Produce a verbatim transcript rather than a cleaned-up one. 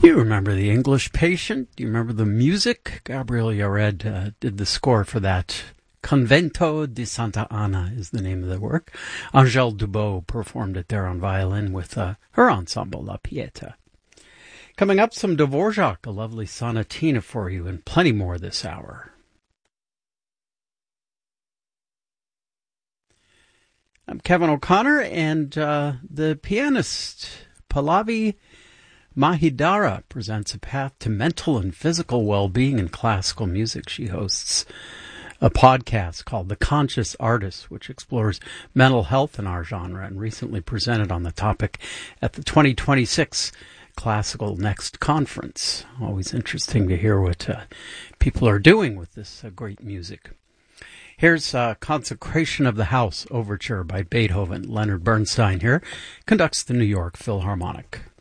You remember The English Patient? Do you remember the music? Gabriel Yared uh, did the score for that. Convento di Santa Ana is the name of the work. Angèle Dubois performed it there on violin with uh, her ensemble, La Pieta. Coming up, some Dvorak, a lovely sonatina for you, and plenty more this hour. I'm Kevin O'Connor, and uh, the pianist Pallavi Mahidara presents a path to mental and physical well-being in classical music. She hosts a podcast called The Conscious Artist, which explores mental health in our genre, and recently presented on the topic at the twenty twenty-six Classical Next Conference. Always interesting to hear what uh, people are doing with this uh, great music. Here's uh, Consecration of the House Overture by Beethoven. Leonard Bernstein here conducts the New York Philharmonic.